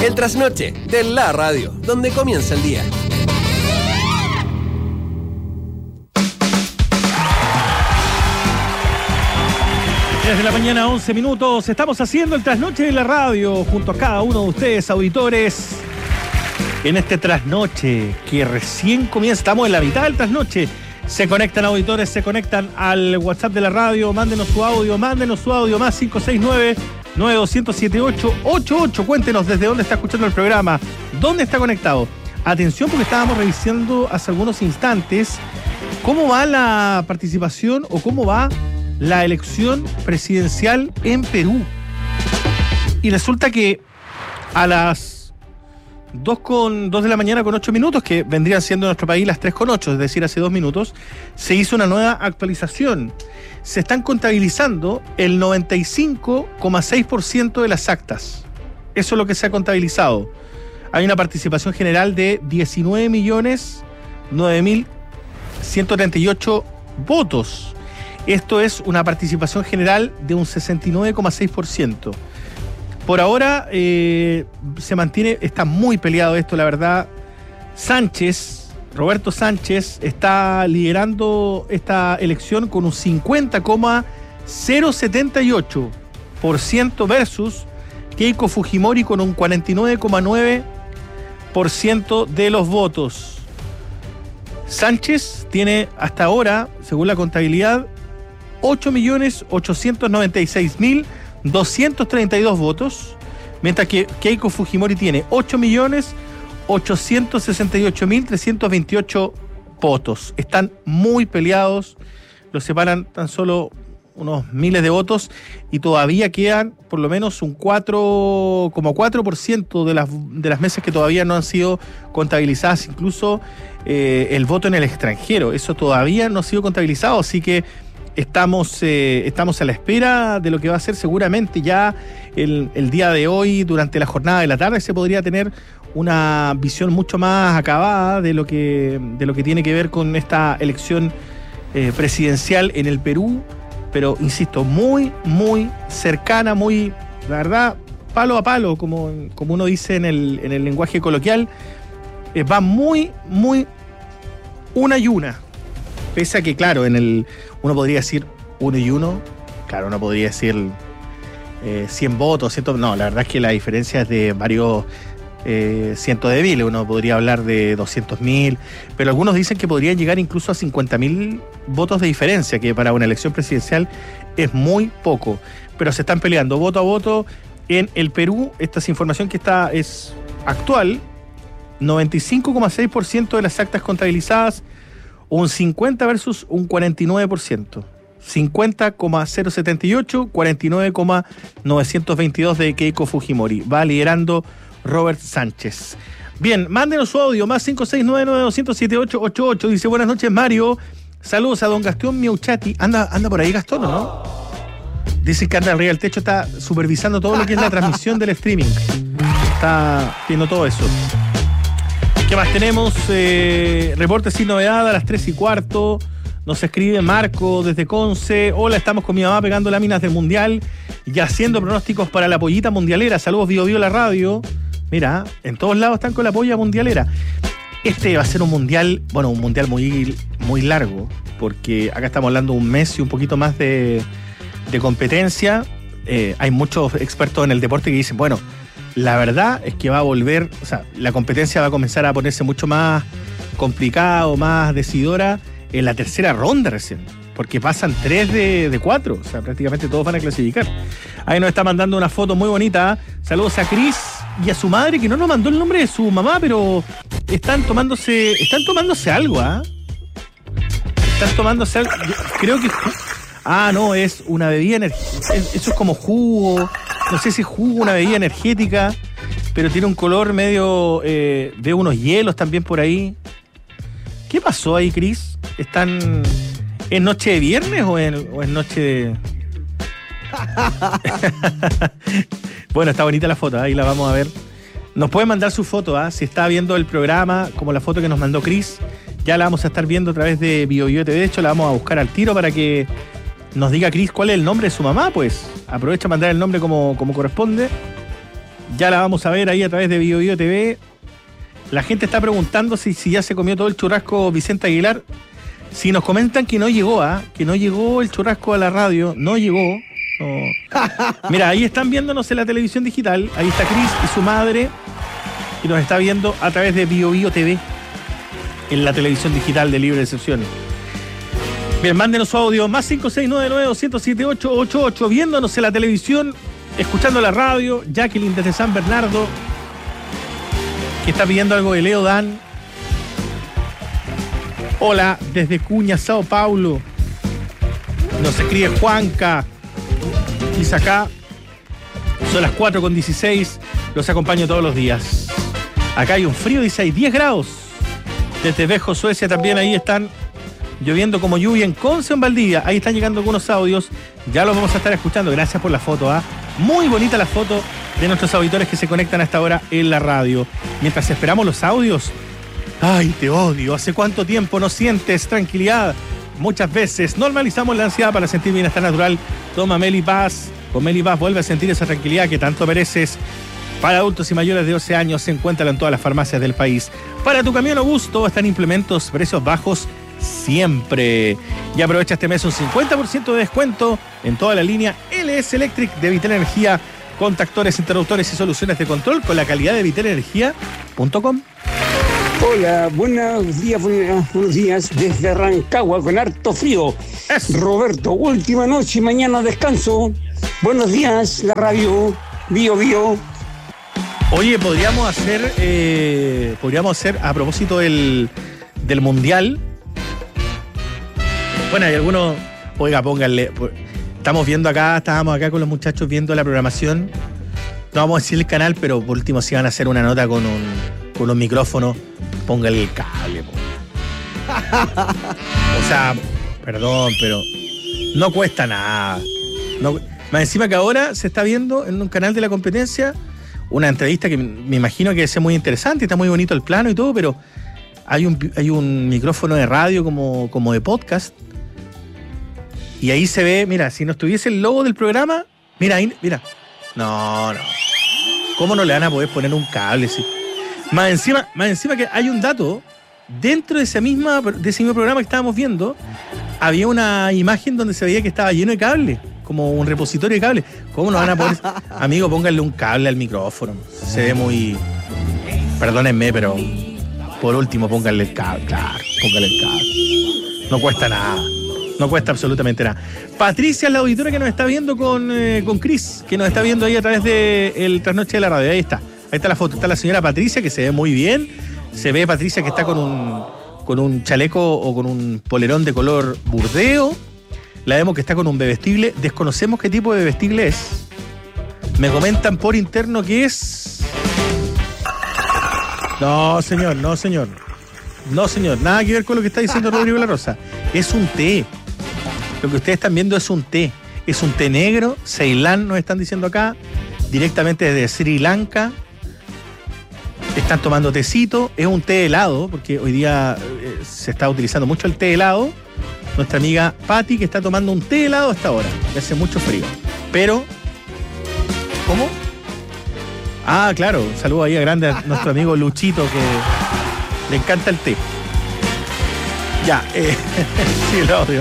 El trasnoche de la radio, donde comienza el día. Desde la mañana, 11 minutos, estamos haciendo el trasnoche de la radio junto a cada uno de ustedes, auditores. En este trasnoche que recién comienza, estamos en la mitad del trasnoche. Se conectan auditores, se conectan al WhatsApp de la radio, mándenos su audio, más 569-9278-88. Cuéntenos desde dónde está escuchando el programa, dónde está conectado. Atención, porque estábamos revisando hace algunos instantes cómo va la participación o cómo va la elección presidencial en Perú. Y resulta que a las 2 de la mañana con 8 minutos, que vendrían siendo en nuestro país las 3 con 8, es decir, hace 2 minutos, se hizo una nueva actualización. Se están contabilizando el 95,6% de las actas. Eso es lo que se ha contabilizado. Hay una participación general de 19.009.138 votos. Esto es una participación general de un 69,6%. Por ahora se mantiene, está muy peleado esto, la verdad. Roberto Sánchez, está liderando esta elección con un 50,078% versus Keiko Fujimori con un 49,9% de los votos. Sánchez tiene hasta ahora, según la contabilidad, 8.896.232 votos, mientras que Keiko Fujimori tiene 8.868.328 votos. Están muy peleados, los separan tan solo unos miles de votos y todavía quedan por lo menos un 4,4% de las mesas que todavía no han sido contabilizadas, incluso el voto en el extranjero, eso todavía no ha sido contabilizado, así que estamos a la espera de lo que va a ser seguramente ya el día de hoy, durante la jornada de la tarde, se podría tener una visión mucho más acabada de lo que tiene que ver con esta elección presidencial en el Perú, pero insisto, muy, muy cercana, muy, la verdad, palo a palo, como uno dice en el lenguaje coloquial, va muy, muy una y una. Pese a que, claro, uno podría decir 1 y 1, claro, uno podría decir 100 votos, 100, no, la verdad es que la diferencia es de varios cientos de miles, uno podría hablar de 200.000, pero algunos dicen que podrían llegar incluso a 50.000 votos de diferencia, que para una elección presidencial es muy poco, pero se están peleando voto a voto en el Perú. Esta es información que es actual, 95,6% de las actas contabilizadas, un 50 versus un 49%. 50,078, 49,922 de Keiko Fujimori. Va liderando Robert Sánchez. Bien, mándenos su audio, más 569-9278-88. Dice, buenas noches, Mario. Saludos a don Gastón Miauchati. ¿Anda por ahí, Gastón, o no? Dice que anda arriba del techo, está supervisando todo lo que es la transmisión del streaming. Está viendo todo eso. ¿Qué más tenemos? Reporte sin novedad a las 3:15. Nos escribe Marco desde Conce. Hola, estamos con mi mamá pegando láminas del Mundial y haciendo pronósticos para la pollita mundialera. Saludos, Bio la radio. Mira, en todos lados están con la polla mundialera. Este va a ser un mundial muy, muy largo, porque acá estamos hablando de un mes y un poquito más de competencia. Hay muchos expertos en el deporte que dicen, bueno, la verdad es que va a volver, o sea, la competencia va a comenzar a ponerse mucho más complicada o más decidora en la tercera ronda recién, porque pasan 3 de 4, o sea, prácticamente todos van a clasificar. Ahí nos está mandando una foto muy bonita. Saludos a Cris y a su madre, que no nos mandó el nombre de su mamá, pero están tomándose algo, ¿ah? Están tomándose algo, creo que... Ah, no, es una bebida energética, eso es como jugo, no sé si es jugo, una bebida energética, pero tiene un color medio, veo unos hielos también por ahí. ¿Qué pasó ahí, Cris? ¿Están en noche de viernes o en noche de...? Bueno, está bonita la foto, ahí la vamos a ver. Nos pueden mandar su foto, si está viendo el programa, como la foto que nos mandó Cris, ya la vamos a estar viendo a través de BioBio TV. De hecho, la vamos a buscar al tiro para que nos diga Cris cuál es el nombre de su mamá, pues aprovecha a mandar el nombre como corresponde. Ya la vamos a ver ahí a través de Bio Bio TV. La gente está preguntando si ya se comió todo el churrasco Vicente Aguilar. Si nos comentan que no llegó, que no llegó el churrasco a la radio, no llegó. No. Mira, ahí están viéndonos en la televisión digital. Ahí está Cris y su madre, y nos está viendo a través de Bio Bio TV, en la televisión digital de Libre de Excepciones. Bien, mándenos su audio, más 569-900-7888, viéndonos en la televisión, escuchando la radio. Jacqueline desde San Bernardo, que está pidiendo algo de Leo Dan. Hola, desde Cuña, Sao Paulo. Nos escribe Juanca. Dice acá, son las 4:16, los acompaño todos los días. Acá hay un frío, dice, hay 10 grados. Desde Vejo, Suecia, también ahí están lloviendo como lluvia en Conce, en Valdivia. Ahí están llegando algunos audios, ya los vamos a estar escuchando. Gracias por la foto, muy bonita la foto de nuestros auditores que se conectan a esta hora en la radio. Mientras esperamos los audios, ay, te odio, ¿hace cuánto tiempo no sientes tranquilidad? Muchas veces normalizamos la ansiedad para sentir bienestar natural. Toma Melipaz. Con Melipaz vuelve a sentir esa tranquilidad que tanto mereces. Para adultos y mayores de 12 años se encuentran en todas las farmacias del país. Para tu camión o bus, todo está en implementos, precios bajos siempre. Y aprovecha este mes un 50% de descuento en toda la línea LS Electric de Vitel Energía, contactores, interruptores y soluciones de control con la calidad de vitelenergia.com. Hola, buenos días desde Rancagua con harto frío. Roberto, última noche y mañana descanso. Buenos días, la radio Bio Bio. Oye, podríamos hacer a propósito del Mundial. Bueno, hay algunos, oiga, pónganle, estábamos acá con los muchachos viendo la programación. No vamos a decir el canal, pero por último si van a hacer una nota con un micrófono, póngale el cable. O sea, perdón, pero no cuesta nada. No, más encima que ahora se está viendo en un canal de la competencia una entrevista que me imagino que es muy interesante, está muy bonito el plano y todo, pero hay un micrófono de radio como de podcast, y ahí se ve, mira, si no estuviese el logo del programa, mira, ahí, mira. No. ¿Cómo no le van a poder poner un cable? Sí? Más encima que hay un dato, dentro de ese mismo programa que estábamos viendo, había una imagen donde se veía que estaba lleno de cable, como un repositorio de cable. ¿Cómo no van a poner? Amigo, pónganle un cable al micrófono. Se ve muy... Perdónenme, pero por último pónganle el cable. Claro, pónganle el cable. No cuesta nada. No cuesta absolutamente nada. Patricia es la auditora que nos está viendo con Cris, que nos está viendo ahí a través del Trasnoche de la Radio. Ahí está la foto. Está la señora Patricia, que se ve muy bien. Se ve Patricia que está con un chaleco o con un polerón de color burdeo. La vemos que está con un bebestible. Desconocemos qué tipo de bebestible es. Me comentan por interno que es... No, señor. Nada que ver con lo que está diciendo Rodrigo La Rosa. Es un té. Lo que ustedes están viendo es un té. Es un té negro. Ceilán nos están diciendo acá. Directamente desde Sri Lanka. Están tomando tecito. Es un té helado, porque hoy día se está utilizando mucho el té helado. Nuestra amiga Patti, que está tomando un té helado hasta ahora. Que hace mucho frío. Pero... ¿Cómo? Ah, claro. Un saludo ahí a grande a nuestro amigo Luchito, que le encanta el té. Ya, sí, el audio.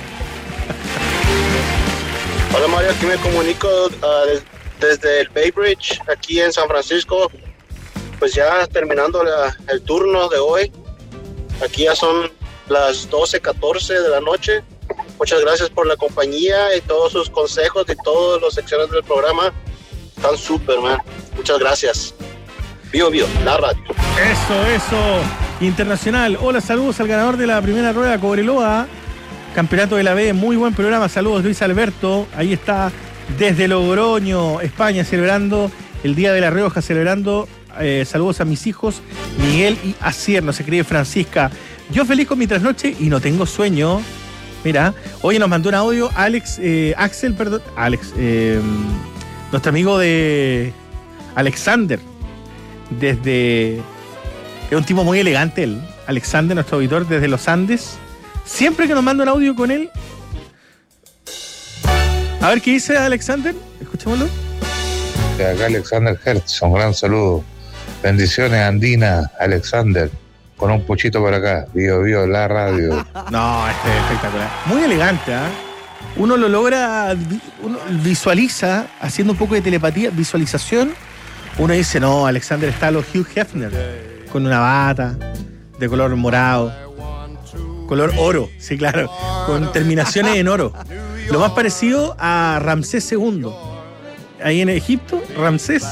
Hola Mario, aquí me comunico desde el Bay Bridge, aquí en San Francisco. Pues ya terminando el turno de hoy. Aquí ya son las 12:14 de la noche. Muchas gracias por la compañía y todos sus consejos y todas las secciones del programa. Están súper, man. Muchas gracias. Bio Bio, la radio. Eso. Internacional. Hola, saludos al ganador de la primera rueda, Cobreloa. Campeonato de la B, muy buen programa. Saludos, Luis Alberto. Ahí está, desde Logroño, España, celebrando el Día de la Rioja, celebrando. Saludos a mis hijos, Miguel y Asier. Nos escribe Francisca. Yo feliz con mi trasnoche y no tengo sueño. Mira, hoy nos mandó un audio Alex, nuestro amigo de Alexander. Es un tipo muy elegante él. Alexander, nuestro auditor desde los Andes. Siempre que nos manda un audio con él. A ver qué dice Alexander. Escuchémoslo. noches, acá Alexander Hertz, un gran saludo. Bendiciones, Andina, Alexander, con un puchito por acá, Bio, la radio. No, es espectacular. Muy elegante, ¿ah? Uno lo logra, uno visualiza, haciendo un poco de telepatía, visualización. Uno dice, no, Alexander está a los Hugh Hefner, con una bata de color morado, color oro, sí, claro, con terminaciones en oro. Lo más parecido a Ramsés II. Ahí en Egipto, Ramsés.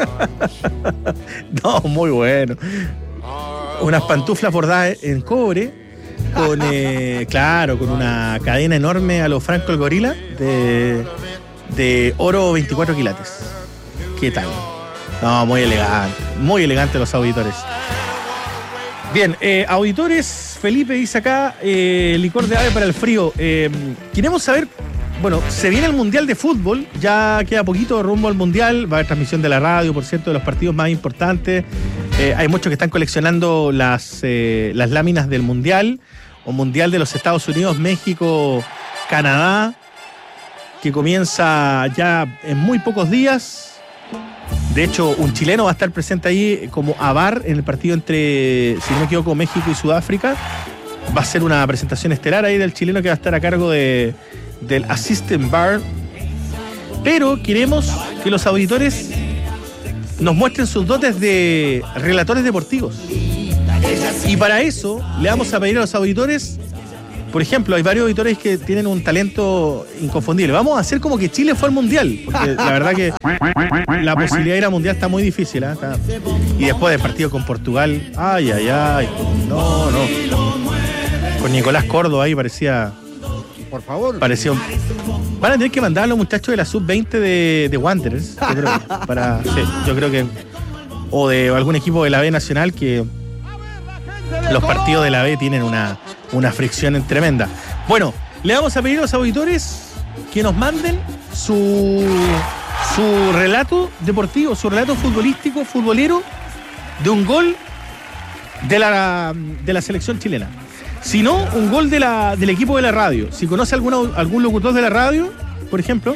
No, muy bueno. Unas pantuflas bordadas en cobre, con, claro, con una cadena enorme a los Franco el Gorila de oro 24 quilates. ¿Qué tal? No, muy elegante los auditores. Bien, auditores, Felipe dice acá, licor de ave para el frío. Queremos saber, bueno, se viene el Mundial de Fútbol, ya queda poquito rumbo al Mundial, va a haber transmisión de la radio, por cierto, de los partidos más importantes. Hay muchos que están coleccionando las láminas del Mundial, o Mundial de los Estados Unidos, México, Canadá, que comienza ya en muy pocos días. De hecho, un chileno va a estar presente ahí como AVAR en el partido entre, si no me equivoco, México y Sudáfrica. Va a ser una presentación estelar ahí del chileno que va a estar a cargo del Assistant VAR. Pero queremos que los auditores nos muestren sus dotes de relatores deportivos. Y para eso le vamos a pedir a los auditores, por ejemplo, hay varios auditores que tienen un talento inconfundible. Vamos a hacer como que Chile fue al Mundial, porque la verdad que la posibilidad de ir al Mundial está muy difícil, ¿eh? Y después del partido con Portugal, ay, no. Con Nicolás Córdoba ahí parecía... Por favor. Pareció... Van a tener que mandar a los muchachos de la Sub-20 de Wanderers, yo creo que o de algún equipo de la B Nacional, que los partidos de la B tienen una fricción tremenda. Bueno, le vamos a pedir a los auditores que nos manden su relato deportivo, su relato futbolístico, futbolero, de un gol de la selección chilena. Si no, un gol del equipo de la radio. Si conoce algún locutor de la radio, por ejemplo,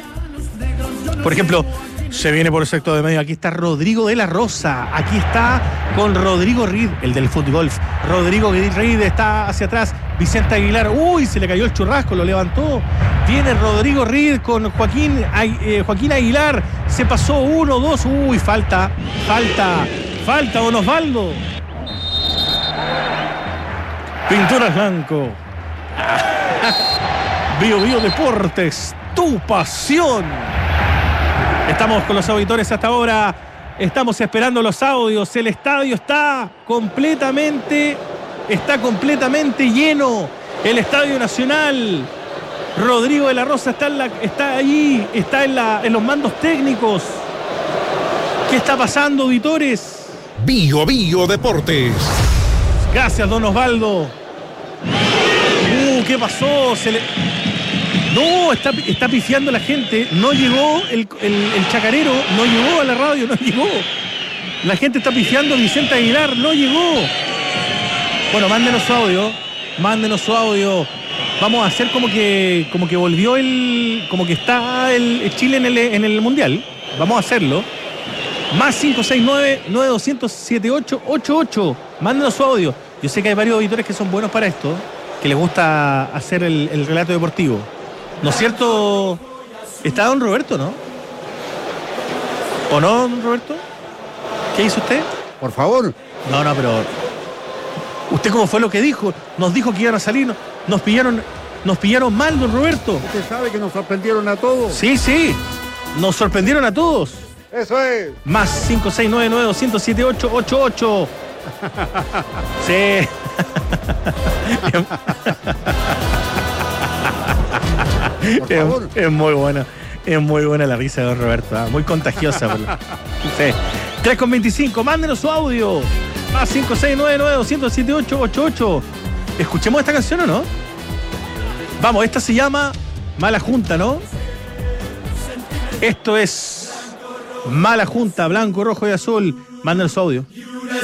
se viene por el sector de medio. Aquí está Rodrigo de la Rosa. Aquí está con Rodrigo Reed, el del fútbol. Rodrigo Reed está hacia atrás. Vicente Aguilar. Uy, se le cayó el churrasco, lo levantó. Viene Rodrigo Reed con Joaquín Aguilar. Se pasó 1, 2. Uy, falta, don Osvaldo. Pinturas Blanco. Bio Deportes, tu pasión. Estamos con los auditores hasta ahora. Estamos esperando los audios. El estadio está completamente lleno. El Estadio Nacional. Rodrigo de la Rosa está allí. Está en los mandos técnicos. ¿Qué está pasando, auditores? Bio Deportes. Gracias, don Osvaldo. ¿Qué pasó? No, está pifiando la gente. No llegó el chacarero, no llegó a la radio, no llegó. La gente está pifiando. Vicente Aguilar no llegó. Bueno, mándenos su audio. Vamos a hacer como que volvió como que está el Chile en el Mundial. Vamos a hacerlo. Más 569-9200-7888. Mándenos su audio. Yo sé que hay varios auditores que son buenos para esto, que les gusta hacer el relato deportivo. ¿No es cierto? Está don Roberto, ¿no? ¿O no, don Roberto? ¿Qué hizo usted? Por favor. No, pero... ¿Usted cómo fue lo que dijo? Nos dijo que iban a salir, nos pillaron mal, don Roberto. Usted sabe que nos sorprendieron a todos. Sí, nos sorprendieron a todos. Eso es. Más 569-9200-7888. Sí. Es muy buena. Es muy buena la risa de don Roberto, ¿eh? Muy contagiosa. Sí. 3:25, mándenos su audio. Más 569-9200-7888. ¿Escuchemos esta canción o no? Vamos, esta se llama Mala Junta, ¿no? Esto es Mala Junta, blanco, rojo y azul. Mándenos su audio.